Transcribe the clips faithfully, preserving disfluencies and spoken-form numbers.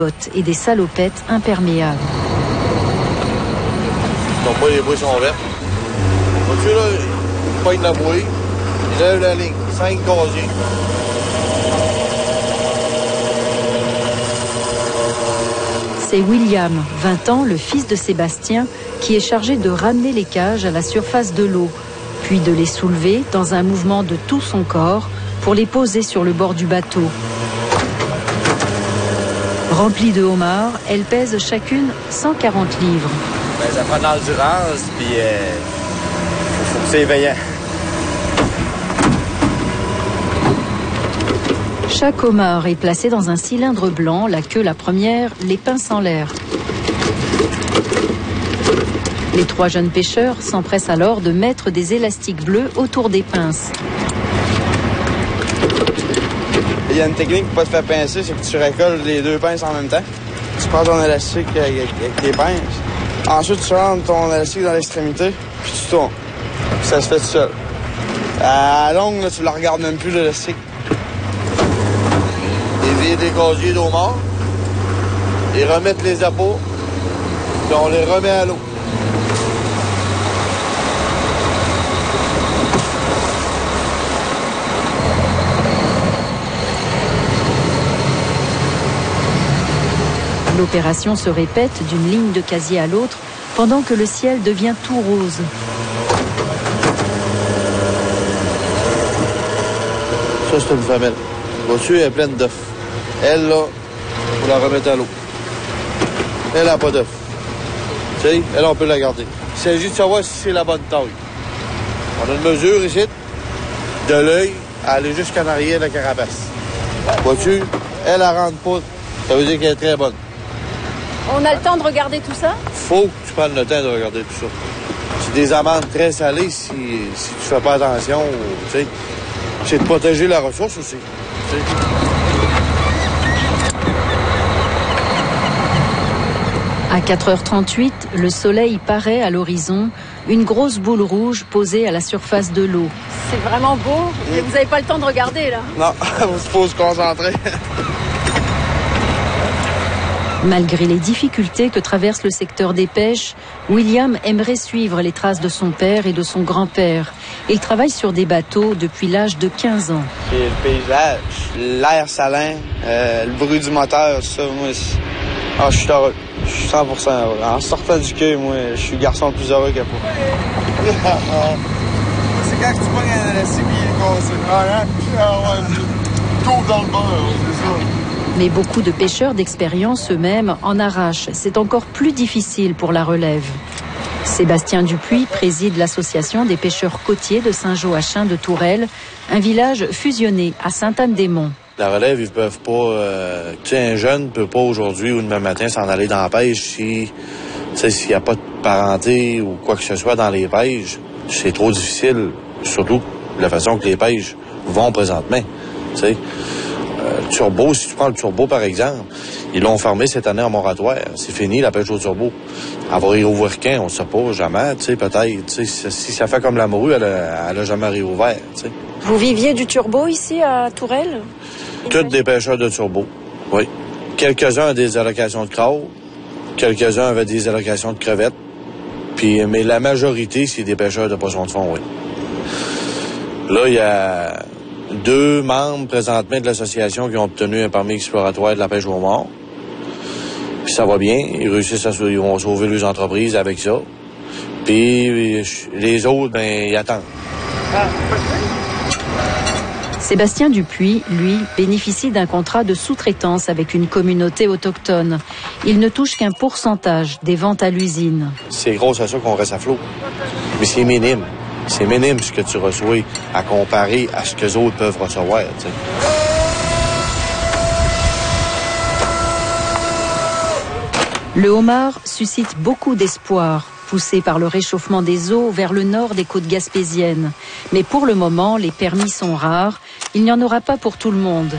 et des salopettes imperméables. Donc pas les bouées sont vertes. Vois-tu là, il pogne la bouée, il lève la ligne, cinq casiers. C'est William, vingt ans, le fils de Sébastien, qui est chargé de ramener les cages à la surface de l'eau, puis de les soulever dans un mouvement de tout son corps pour les poser sur le bord du bateau. Remplies de homards, elles pèsent chacune cent quarante livres. Ben, ça prend de l'endurance, puis euh, faut, faut que c'est éveillant. Chaque homard est placé dans un cylindre blanc, la queue la première, les pinces en l'air. Les trois jeunes pêcheurs s'empressent alors de mettre des élastiques bleus autour des pinces. Il y a une technique pour pas te faire pincer, c'est que tu récolles les deux pinces en même temps. Tu prends ton élastique avec, avec les pinces. Ensuite, tu rentres ton élastique dans l'extrémité, puis tu tournes. Puis ça se fait tout seul. À longue, là, tu la regardes même plus, l'élastique. Dévier des casiers d'homard, et remettre les appâts, puis on les remet à l'eau. L'opération se répète d'une ligne de casier à l'autre pendant que le ciel devient tout rose. Ça, c'est une femelle. Vois-tu, elle est pleine d'œufs. Elle, là, faut la remettre à l'eau. Elle n'a pas d'œufs. Tu sais, elle, on peut la garder. Il s'agit de savoir si c'est la bonne taille. On a une mesure ici, de l'œil, à aller jusqu'en arrière de la carapace. Vois-tu, elle, elle rentre pas. Ça veut dire qu'elle est très bonne. On a le temps de regarder tout ça? Faut que tu prennes le temps de regarder tout ça. C'est des amandes très salées si, si tu fais pas attention. Tu sais, c'est de protéger la ressource aussi. Tu sais. À quatre heures trente-huit, le soleil paraît à l'horizon, une grosse boule rouge posée à la surface de l'eau. C'est vraiment beau. Et vous n'avez pas le temps de regarder, là? Non, il faut se concentrer. Malgré les difficultés que traverse le secteur des pêches, William aimerait suivre les traces de son père et de son grand-père. Il travaille sur des bateaux depuis l'âge de quinze ans. C'est le paysage, l'air salin, euh, le bruit du moteur, ça, moi, ah, je suis heureux. Je suis cent pour cent heureux. En sortant du quai, moi, je suis le garçon le plus heureux qu'il y a pas. C'est quand tu pognes un élastique et il est cassé. Ah ouais, tout dans le beurre, c'est ça. Mais beaucoup de pêcheurs d'expérience eux-mêmes en arrachent. C'est encore plus difficile pour la relève. Sébastien Dupuis préside l'association des pêcheurs côtiers de Saint-Joachim de Tourelle, un village fusionné à Sainte-Anne-des-Monts. La relève, ils peuvent pas... Euh, tu sais, un jeune peut pas aujourd'hui ou demain matin s'en aller dans la pêche si... Tu sais, s'il n'y a pas de parenté ou quoi que ce soit dans les pêches. C'est trop difficile, surtout de la façon que les pêches vont présentement. Tu sais, euh, le turbo, si tu prends le turbo, par exemple, ils l'ont fermé cette année en moratoire. C'est fini, la pêche au turbo. Elle va réouvrir quand? On ne sait pas, jamais, tu sais, peut-être. Tu sais, si ça fait comme la morue, elle a, elle a jamais réouvert, tu sais. Vous viviez du turbo ici à Tourelle? Toutes des pêcheurs de turbo, oui. Quelques-uns ont des allocations de crabe, quelques-uns avaient des allocations de crevettes, puis, mais la majorité, c'est des pêcheurs de poissons de fond, oui. Là, il y a deux membres présentement de l'association qui ont obtenu un permis exploratoire de la pêche au homard. Puis ça va bien, ils réussissent à ils vont sauver leurs entreprises avec ça. Puis les autres, ben, ils attendent. Ah. Sébastien Dupuis, lui, bénéficie d'un contrat de sous-traitance avec une communauté autochtone. Il ne touche qu'un pourcentage des ventes à l'usine. C'est grâce à ça qu'on reste à flot. Mais c'est minime. C'est minime ce que tu reçois à comparer à ce que les autres peuvent recevoir. T'sais. Le homard suscite beaucoup d'espoir, poussé par le réchauffement des eaux vers le nord des côtes gaspésiennes. Mais pour le moment, les permis sont rares. Il n'y en aura pas pour tout le monde.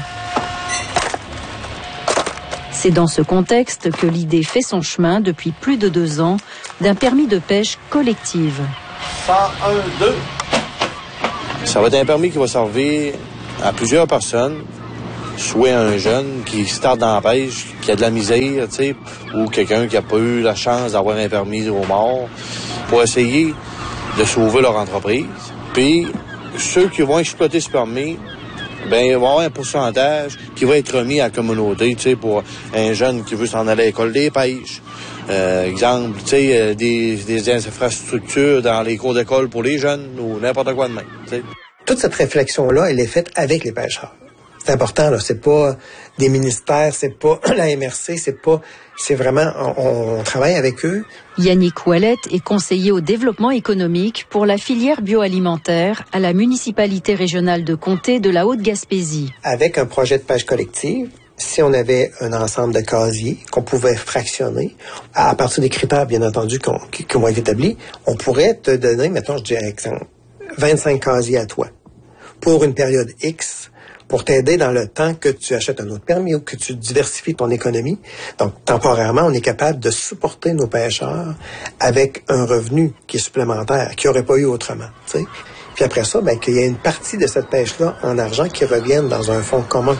C'est dans ce contexte que l'idée fait son chemin depuis plus de deux ans d'un permis de pêche collective. cent un deux. Ça va être un permis qui va servir à plusieurs personnes soit un jeune qui starte dans la pêche, qui a de la misère, tu sais, ou quelqu'un qui n'a pas eu la chance d'avoir un permis au mort, pour essayer de sauver leur entreprise. Puis, ceux qui vont exploiter ce permis, ben il va y avoir un pourcentage qui va être remis à la communauté, tu sais, pour un jeune qui veut s'en aller à l'école des pêches. Euh, exemple, tu sais, euh, des, des infrastructures dans les cours d'école pour les jeunes ou n'importe quoi de même, tu sais. Toute cette réflexion-là, elle est faite avec les pêcheurs. C'est important, là. C'est pas des ministères, c'est pas la M R C, c'est pas... C'est vraiment... On, on travaille avec eux. Yannick Ouellette est conseiller au développement économique pour la filière bioalimentaire à la municipalité régionale de Comté de la Haute-Gaspésie. Avec un projet de pêche collective, si on avait un ensemble de casiers qu'on pouvait fractionner, à partir des critères, bien entendu, qu'on, qui, qui vont être établis, on pourrait te donner, mettons, je dirais exemple, vingt-cinq casiers à toi pour une période X, pour t'aider dans le temps que tu achètes un autre permis ou que tu diversifies ton économie. Donc, temporairement, on est capable de supporter nos pêcheurs avec un revenu qui est supplémentaire, qu'ils n'auraient pas eu autrement, tu sais. Puis après ça, ben, qu'il y ait une partie de cette pêche-là en argent qui revienne dans un fonds commun.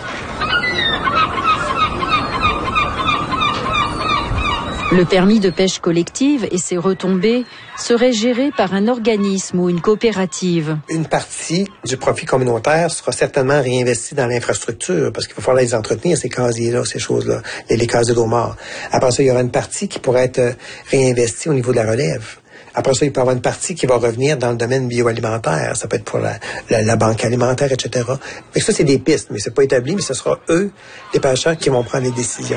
Le permis de pêche collective et ses retombées seraient gérés par un organisme ou une coopérative. Une partie du profit communautaire sera certainement réinvestie dans l'infrastructure parce qu'il va falloir les entretenir, ces casiers-là, ces choses-là, les, les casiers d'eau mort. Après ça, il y aura une partie qui pourrait être réinvestie au niveau de la relève. Après ça, il peut y avoir une partie qui va revenir dans le domaine bioalimentaire. Ça peut être pour la, la, la banque alimentaire, et cetera. Mais ça, c'est des pistes, mais c'est pas établi, mais ce sera eux, les pêcheurs, qui vont prendre les décisions.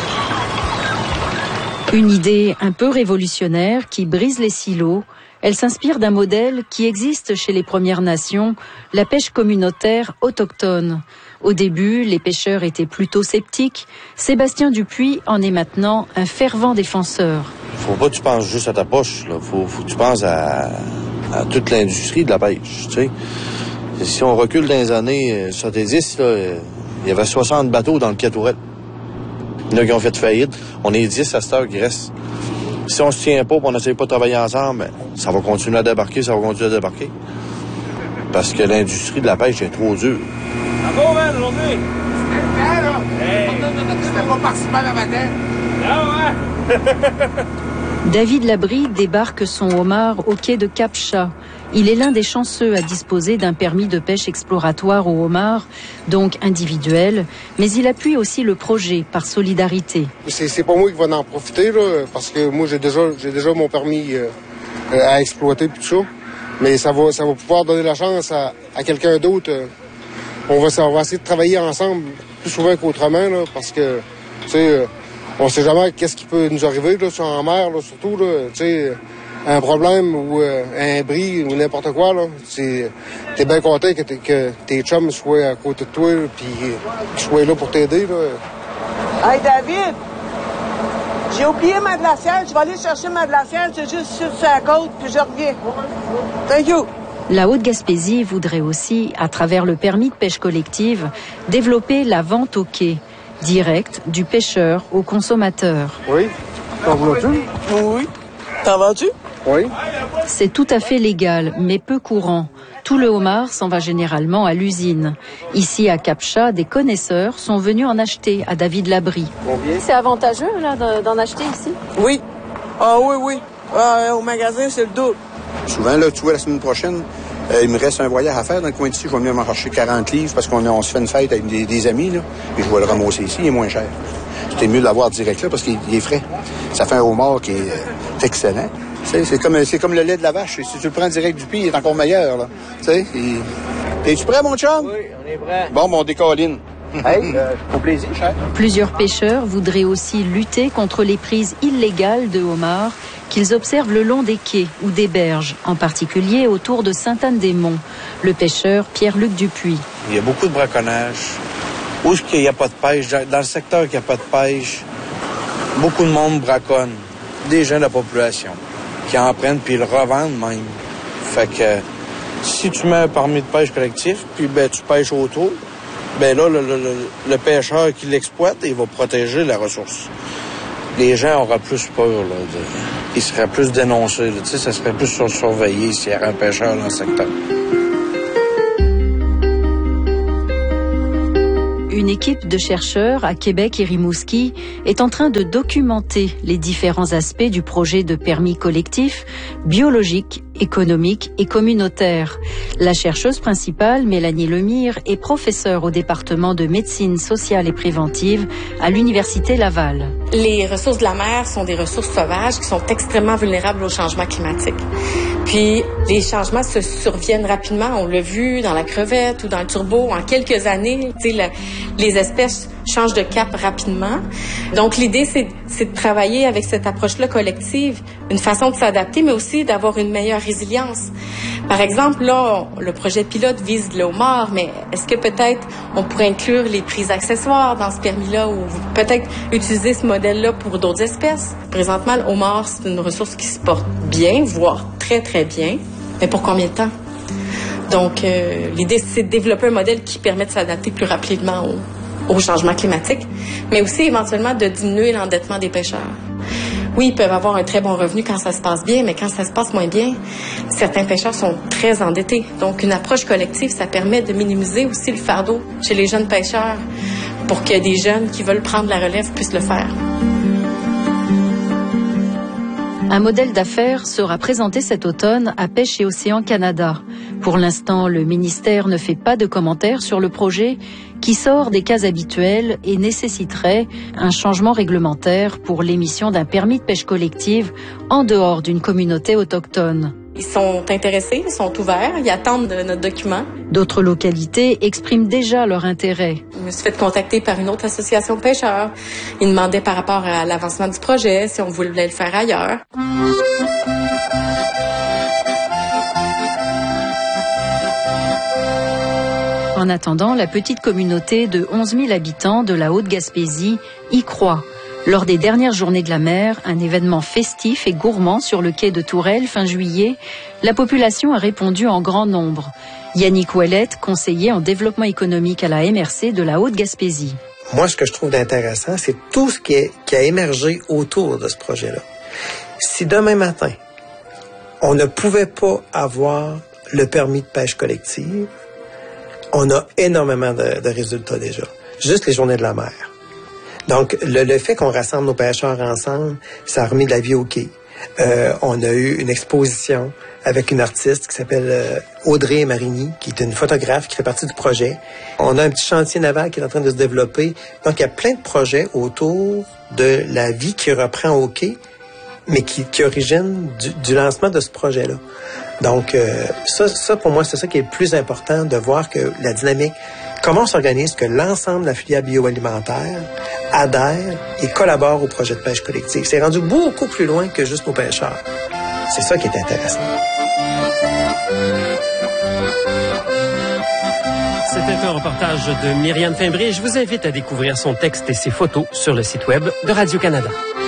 Une idée un peu révolutionnaire qui brise les silos. Elle s'inspire d'un modèle qui existe chez les Premières Nations, la pêche communautaire autochtone. Au début, les pêcheurs étaient plutôt sceptiques. Sébastien Dupuis en est maintenant un fervent défenseur. Faut pas que tu penses juste à ta poche, là. Faut, faut que tu penses à, à toute l'industrie de la pêche, tu sais. Si on recule dans les années soixante-dix, là, il y avait soixante bateaux dans le quai Tourette. Il y en a qui ont fait faillite. On est dix à cette heure qui reste. Si on se tient pas et on n'essaie pas de travailler ensemble, ça va continuer à débarquer, ça va continuer à débarquer. Parce que l'industrie de la pêche est trop dure. Ça va, man, aujourd'hui? C'était pas participant la matin. Ah ouais! David Labrie débarque son homard au quai de Cap-Chat. Il est l'un des chanceux à disposer d'un permis de pêche exploratoire au homard, donc individuel, mais il appuie aussi le projet par solidarité. C'est, c'est pas moi qui va en profiter, là, parce que moi j'ai déjà j'ai déjà mon permis euh, à exploiter puis tout ça. Mais ça va ça va pouvoir donner la chance à, à quelqu'un d'autre. Euh, on va on va essayer de travailler ensemble plus souvent qu'autrement, là, parce que tu sais euh, on sait jamais qu'est-ce qui peut nous arriver là, sur en mer, là, surtout là, tu sais. Un problème ou euh, un bris ou n'importe quoi, là, c'est, t'es bien content que, que tes chums soient à côté de toi puis qu'ils soient là pour t'aider. Là. Hey David, j'ai oublié ma glacière, je vais aller chercher ma glacière, c'est juste sur sa côte puis je reviens. Thank you. La Haute-Gaspésie voudrait aussi, à travers le permis de pêche collective, développer la vente au quai, directe du pêcheur au consommateur. Oui, t'en veux-tu? Oui. T'en vends-tu? Oui. C'est tout à fait légal, mais peu courant. Tout le homard s'en va généralement à l'usine. Ici, à Cap-Chat, des connaisseurs sont venus en acheter à David Labrie. C'est avantageux là, d'en acheter ici? Oui. Ah oui, oui. Ah, au magasin, c'est le double. Souvent, là, tu vois, la semaine prochaine, euh, il me reste un voyage à faire dans le coin d'ici. Je vais venir m'en chercher quarante livres parce qu'on on se fait une fête avec des, des amis, là. Et je vais le ramasser ici, il est moins cher. C'était mieux de l'avoir direct là parce qu'il est frais. Ça fait un homard qui est euh, excellent. C'est, c'est, comme, c'est comme le lait de la vache. Si tu le prends direct du puits, il est encore meilleur. Là. Il... Es-tu prêt, mon chum? Oui, on est prêt. Bon, mon décolline. Hey, euh, au plaisir, cher. Plusieurs pêcheurs voudraient aussi lutter contre les prises illégales de homards qu'ils observent le long des quais ou des berges, en particulier autour de Sainte-Anne-des-Monts. Le pêcheur Pierre-Luc Dupuis. Il y a beaucoup de braconnage. Où est-ce qu'il n'y a pas de pêche? Dans le secteur qu'il n'y a pas de pêche, beaucoup de monde braconne. Des gens de la population qui en prennent puis ils le revendent même. Fait que si tu mets un permis de pêche collectif, puis ben tu pêches autour, ben là, le, le, le, le pêcheur qui l'exploite, il va protéger la ressource. Les gens auraient plus peur, là. De, ils seraient plus dénoncés, tu sais, ça serait plus surveillé s'il y avait un pêcheur dans le secteur. une équipe de chercheurs à Québec et Rimouski est en train de documenter les différents aspects du projet de permis collectif, biologique, économique et communautaire. La chercheuse principale, Mélanie Lemire, est professeure au département de médecine sociale et préventive à l'Université Laval. Les ressources de la mer sont des ressources sauvages qui sont extrêmement vulnérables au changement climatique. Puis, les changements se surviennent rapidement. On l'a vu dans la crevette ou dans le turbo. En quelques années, tu sais, le, les espèces changent de cap rapidement. Donc, l'idée, c'est, c'est de travailler avec cette approche-là collective, une façon de s'adapter, mais aussi d'avoir une meilleure résilience. Par exemple, là, le projet pilote vise le homard, mais est-ce que peut-être on pourrait inclure les prises accessoires dans ce permis-là ou peut-être utiliser ce modèle-là pour d'autres espèces? Présentement, le homard, c'est une ressource qui se porte bien, voire très, très bien. Mais pour combien de temps? Donc, euh, l'idée, c'est de développer un modèle qui permet de s'adapter plus rapidement au, au changement climatique, mais aussi éventuellement de diminuer l'endettement des pêcheurs. Oui, ils peuvent avoir un très bon revenu quand ça se passe bien, mais quand ça se passe moins bien, certains pêcheurs sont très endettés. Donc, une approche collective, ça permet de minimiser aussi le fardeau chez les jeunes pêcheurs pour que des jeunes qui veulent prendre la relève puissent le faire. Un modèle d'affaires sera présenté cet automne à Pêche et Océan Canada. Pour l'instant, le ministère ne fait pas de commentaires sur le projet qui sort des cases habituelles et nécessiterait un changement réglementaire pour l'émission d'un permis de pêche collective en dehors d'une communauté autochtone. Ils sont intéressés, ils sont ouverts, ils attendent de notre document. D'autres localités expriment déjà leur intérêt. Je me suis fait contacter par une autre association de pêcheurs. Ils demandaient par rapport à l'avancement du projet, si on voulait le faire ailleurs. En attendant, la petite communauté de onze mille habitants de la Haute-Gaspésie y croit. Lors des dernières journées de la mer, un événement festif et gourmand sur le quai de Tourelle fin juillet, la population a répondu en grand nombre. Yannick Ouellette, conseiller en développement économique à la M R C de la Haute-Gaspésie. Moi, ce que je trouve d'intéressant, c'est tout ce qui, est, qui a émergé autour de ce projet-là. Si demain matin, on ne pouvait pas avoir le permis de pêche collective, on a énormément de, de résultats déjà. Juste les journées de la mer. Donc, le, le fait qu'on rassemble nos pêcheurs ensemble, ça a remis de la vie au quai. Euh, on a eu une exposition avec une artiste qui s'appelle euh, Audrey Marigny, qui est une photographe qui fait partie du projet. On a un petit chantier naval qui est en train de se développer. Donc, il y a plein de projets autour de la vie qui reprend au quai, mais qui, qui origine du, du lancement de ce projet-là. Donc, euh, ça, ça, pour moi, c'est ça qui est le plus important, de voir que la dynamique, comment on s'organise, que l'ensemble de la filière bioalimentaire adhère et collabore au projet de pêche collective. C'est rendu beaucoup plus loin que juste nos pêcheurs. C'est ça qui est intéressant. C'était un reportage de Myriam Fimbré. Je vous invite à découvrir son texte et ses photos sur le site web de Radio-Canada.